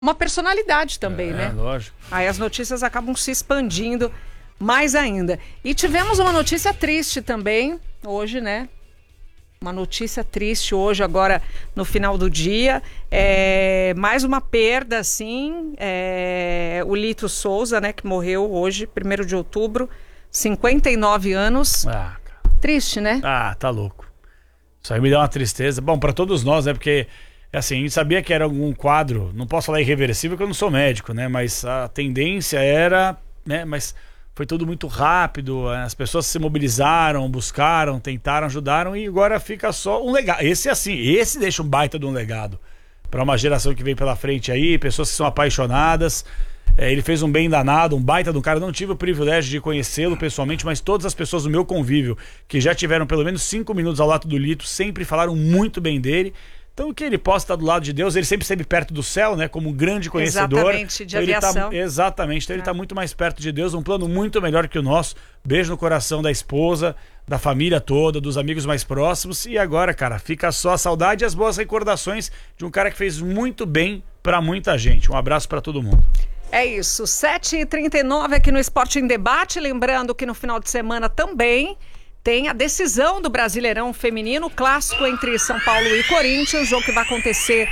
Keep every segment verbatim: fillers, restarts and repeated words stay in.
uma personalidade também, é, né? Lógico. Aí as notícias acabam se expandindo mais ainda. E tivemos uma notícia triste também, hoje, né? Uma notícia triste hoje, agora no final do dia. É, mais uma perda, assim. É, o Lito Souza, né? Que morreu hoje, primeiro de outubro, cinquenta e nove anos. Ah, cara. Triste, né? Ah, tá louco. Isso aí me dá uma tristeza. Bom, pra todos nós, né? Porque, assim, a gente sabia que era algum quadro, não posso falar irreversível porque eu não sou médico, né? Mas a tendência era, né? Mas foi tudo muito rápido, as pessoas se mobilizaram, buscaram, tentaram, ajudaram e agora fica só um legado. Esse, assim, esse deixa um baita de um legado pra uma geração que vem pela frente aí, pessoas que são apaixonadas. É, ele fez um bem danado, um baita de um cara. Não tive o privilégio de conhecê-lo pessoalmente, mas todas as pessoas do meu convívio que já tiveram pelo menos cinco minutos ao lado do Lito sempre falaram muito bem dele. Então que ele possa estar do lado de Deus, ele sempre esteve perto do céu, né? Como um grande conhecedor. Exatamente, de então, ele aviação. Tá, exatamente, então ele está É. muito mais perto de Deus, um plano muito melhor que o nosso. Beijo no coração da esposa, da família toda, dos amigos mais próximos. E agora, cara, fica só a saudade e as boas recordações de um cara que fez muito bem para muita gente. Um abraço para todo mundo. É isso, sete e trinta e nove aqui no Esporte em Debate. Lembrando que no final de semana também tem a decisão do Brasileirão Feminino, clássico entre São Paulo e Corinthians, jogo que vai acontecer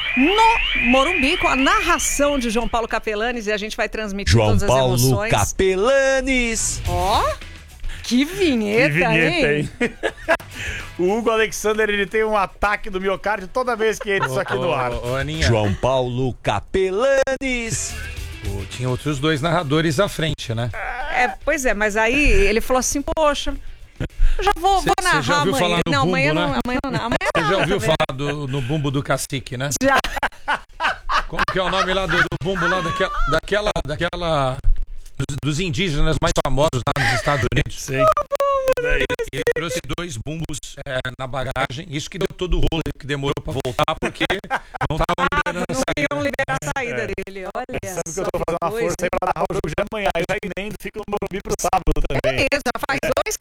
no Morumbi, com a narração de João Paulo Capelanes, e a gente vai transmitir João todas as Paulo emoções. Capelanes. Ó, que vinheta, Que vinheta, hein? hein? O Hugo Alexander, ele tem um ataque do miocárdio toda vez que entra isso aqui no ar. Ô, ô, Aninha, João Paulo Capelanes. ô, tinha outros dois narradores à frente, né? É, pois é, mas aí ele falou assim, poxa, eu já vou, Cê- vou cê narrar já ouviu amanhã. falar no Não, bumbo, amanhã não, né? amanhã não. Amanhã Você já não, ouviu tá vendo? falar do, no bumbo do cacique, né? Já. Como que é o nome lá do, do bumbo lá daquela, daquela, daquela dos, dos indígenas mais famosos lá nos Estados Unidos? Sei. Ele trouxe dois bumbos é, na bagagem, isso que deu todo o rolo que demorou pra voltar, porque não estavam liberando a Não saída. iam liberar a saída dele, olha. Sabe que eu só tô fazendo uma coisa. força aí pra narrar o jogo de amanhã. Eu já emendo, fico no Morumbi pro sábado também. Beleza, faz dois